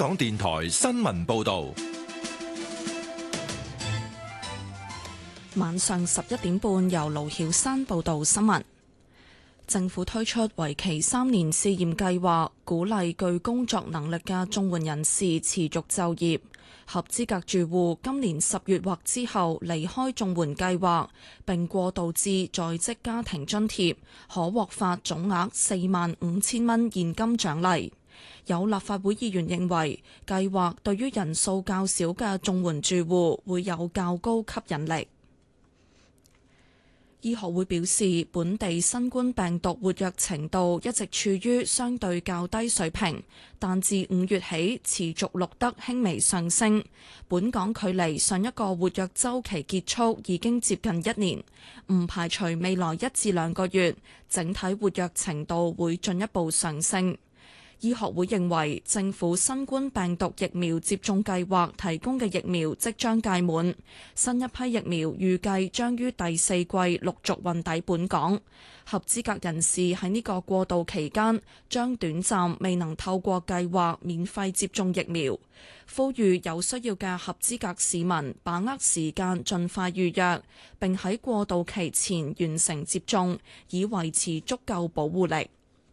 港電台新聞報道。 晚上11點半，由盧曉珊報道新聞。政府推出為期3年試驗計劃，鼓勵具工作能力嘅綜援人士持續就業。合資格住戶今年10月或之後離開綜援計劃，並過渡至在職家庭津貼，可獲發總額45,000蚊現金獎勵。有立法會議員認為，計劃對於人數較少嘅綜援住戶會有較高吸引力。醫學會表示，本地新冠病毒活躍程度一直處於相對較低水平，但自5月起持續錄得輕微上升。本港距離上一個活躍週期結束已經接近1年，唔排除未來1至2個月整體活躍程度會進一步上升。醫學會認為，政府新冠病毒疫苗接種計劃提供嘅疫苗即將屆滿，新一批疫苗預計將於第4季陸續運抵本港。合資格人士喺呢個過渡期間，將短暫未能透過計劃免費接種疫苗。呼籲有需要嘅合資格市民把握時間，盡快預約，並喺過渡期前完成接種，以維持足夠保護力。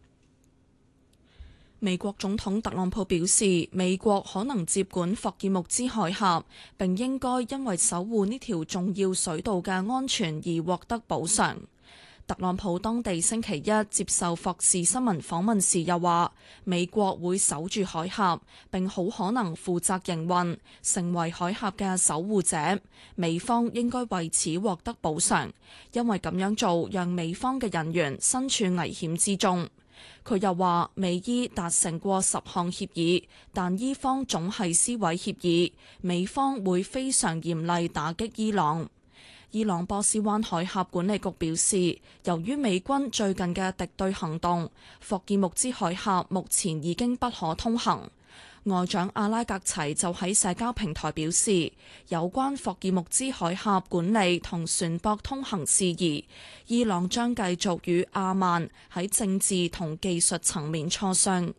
美國總統特朗普表示，美國可能接管霍爾木茲海峽，並應該因為守護呢條重要水道嘅安全而獲得補償。特朗普當地星期一接受霍士新聞訪問時又話，美國會守住海峽，並好可能負責營運，成為海峽嘅守護者。美方應該為此獲得補償，因為咁樣做讓美方嘅人員身處危險之中。佢又話，美伊達成過10項協議，但伊方總係撕毀協議，美方會非常嚴厲打擊伊朗。伊朗波斯灣海峽管理局表示，由於美軍最近嘅敵對行動，霍爾木茲海峽目前已經不可通行。外長阿拉格齊就喺社交平台表示，有關霍爾木茲海峽管理同船舶通行事宜，伊朗將繼續與阿曼喺政治同技術層面磋商。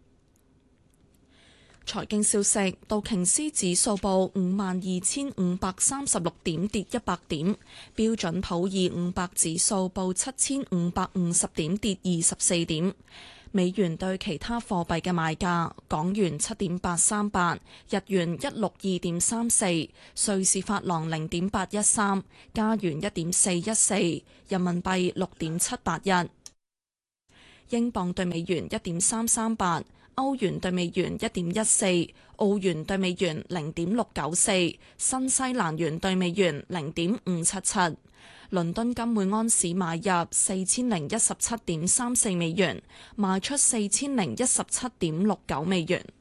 財經消息，道瓊斯指數報52,536點，跌100點；標準普爾500指數報7,550點，跌24點。美元對其他貨幣嘅賣價：港元7.838，日元162.34，瑞士法郎0.813，加元1.414，人民幣6.781，英鎊對美元1.338，歐元對美元1.14，澳元對美元0.694，新西蘭元對美元0.577。倫敦金每安士買入4017.34美元，賣出4017.69美元。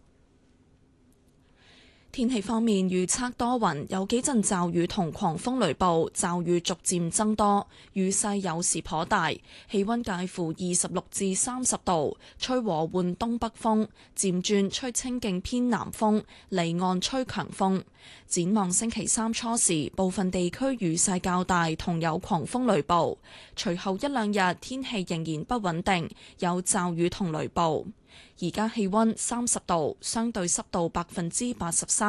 天氣方面，預測多雲，有幾陣驟雨同狂風雷暴，驟雨逐漸增多，雨勢有時頗大，氣溫介乎26至30度，吹和緩東北風，漸轉吹清勁偏南風，離岸吹強風。展望星期3初時，部分地區雨勢較大，同有狂風雷暴，隨後1-2日天氣仍然不穩定，有驟雨同雷暴。而家氣溫30度，相對濕度83%。